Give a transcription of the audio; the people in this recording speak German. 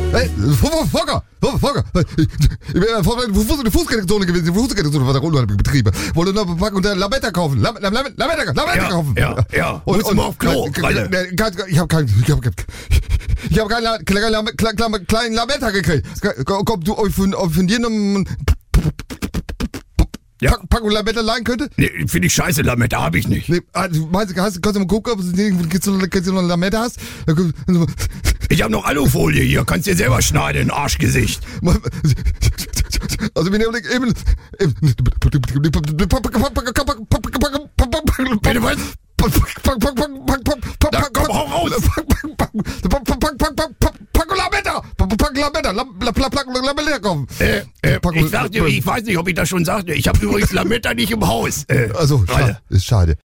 Hey, Volker! Ich bin eine Fußgängerzone gewesen, die Fußgängerzone war da unten betrieben. Wollte noch eine Packung Lametta kaufen. Lametta kaufen. Ja. Und zum auf Klo, Ich habe keinen kleinen Lametta gekriegt. Kommt du euch von dir noch Packung Lametta leihen könnte? Nee, finde ich scheiße, Lametta habe ich nicht. Nee, also, kannst du mal gucken, ob du noch eine Lametta hast? Ich habe noch Alufolie hier, kannst dir selber schneiden, Arschgesicht. Also, wir nehmen eben. Bitte was? Komm, hau raus! Ich sagte, ich weiß nicht, ob ich das schon sagte. Ich habe übrigens Lametta nicht im Haus. Also, ist schade.